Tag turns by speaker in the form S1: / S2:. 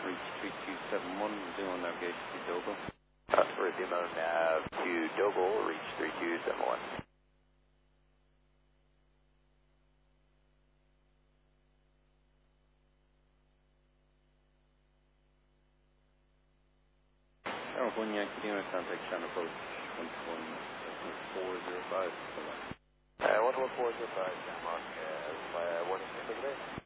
S1: reach 3271, doing navigation to Dogo.
S2: For Demo Nav to Dogo, reach 3271.
S1: California, Kima, contact Channel Approach 11405.
S2: 11405, Denmark, warning for today.